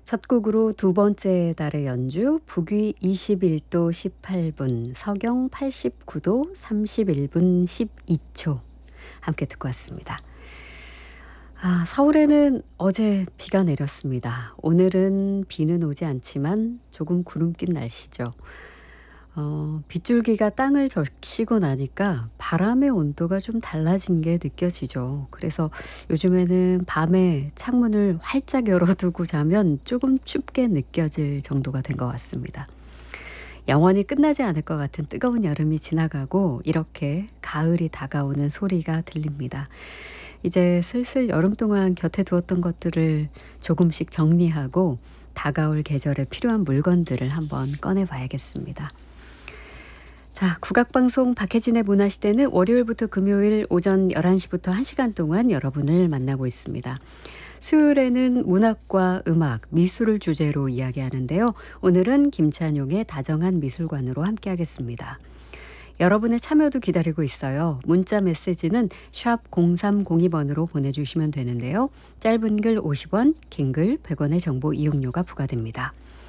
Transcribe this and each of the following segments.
첫 곡으로 두 번째 달의 연주 북위 21도 18분 서경 89도 31분 12초 함께 듣고 왔습니다. 서울에는 어제 비가 내렸습니다. 오늘은 비는 오지 않지만 조금 구름 낀 날씨죠. 빗줄기가 땅을 적시고 나니까 바람의 온도가 좀 달라진 게 느껴지죠. 그래서 요즘에는 밤에 창문을 활짝 열어두고 자면 조금 춥게 느껴질 정도가 된 것 같습니다. 영원히 끝나지 않을 것 같은 뜨거운 여름이 지나가고 이렇게 가을이 다가오는 소리가 들립니다. 이제 슬슬 여름 동안 곁에 두었던 것들을 조금씩 정리하고 다가올 계절에 필요한 물건들을 한번 꺼내봐야겠습니다. 자, 국악방송 박혜진의 문화시대는 월요일부터 금요일 오전 11시부터 1시간 동안 여러분을 만나고 있습니다. 수요일에는 문학과 음악, 미술을 주제로 이야기하는데요. 오늘은 김찬용의 다정한 미술관으로 함께하겠습니다. 여러분의 참여도 기다리고 있어요. 문자 메시지는 샵 0302번으로 보내주시면 되는데요. 짧은 글 50원, 긴 글 100원의 정보 이용료가 부과됩니다.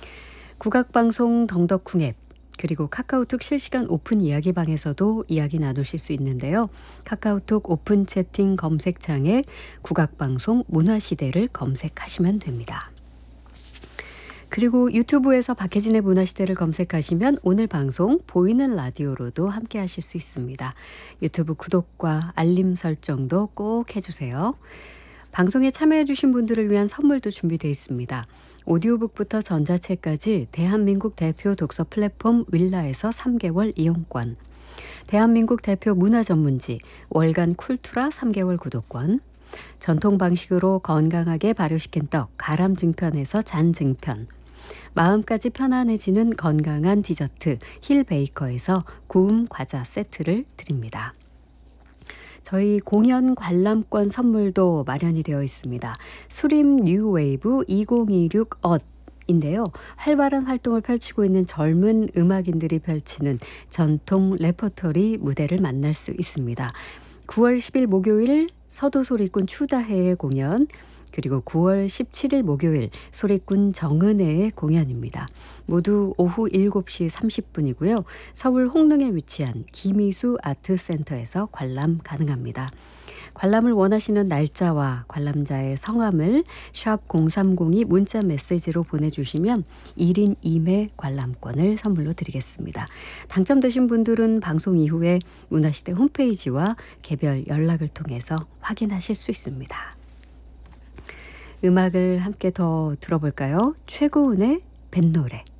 국악방송 덩덕쿵 앱 그리고 카카오톡 실시간 오픈 이야기방에서도 이야기 나누실 수 있는데요. 카카오톡 오픈 채팅 검색창에 국악방송 문화시대를 검색하시면 됩니다. 그리고 유튜브에서 박혜진의 문화시대를 검색하시면 오늘 방송 보이는 라디오로도 함께 하실 수 있습니다. 유튜브 구독과 알림 설정도 꼭 해주세요. 방송에 참여해 주신 분들을 위한 선물도 준비되어 있습니다. 오디오북부터 전자책까지 대한민국 대표 독서 플랫폼 윌라에서 3개월 이용권, 대한민국 대표 문화전문지 월간 쿨투라 3개월 구독권, 전통 방식으로 건강하게 발효시킨 떡 가람증편에서 잔증편, 마음까지 편안해지는 건강한 디저트 힐베이커에서 구움 과자 세트를 드립니다. 저희 공연 관람권 선물도 마련이 되어 있습니다. 수림 뉴웨이브 2026 인데요. 활발한 활동을 펼치고 있는 젊은 음악인들이 펼치는 전통 레퍼토리 무대를 만날 수 있습니다. 9월 10일 목요일 서도소리꾼 추다해의 공연, 그리고 9월 17일 목요일 소리꾼 정은혜의 공연입니다. 모두 오후 7시 30분이고요. 서울 홍릉에 위치한 김희수 아트센터에서 관람 가능합니다. 관람을 원하시는 날짜와 관람자의 성함을 샵 0302 문자 메시지로 보내주시면 1인 2매 관람권을 선물로 드리겠습니다. 당첨되신 분들은 방송 이후에 문화시대 홈페이지와 개별 연락을 통해서 확인하실 수 있습니다. 음악을 함께 더 들어볼까요? 최고은의 뱃노래.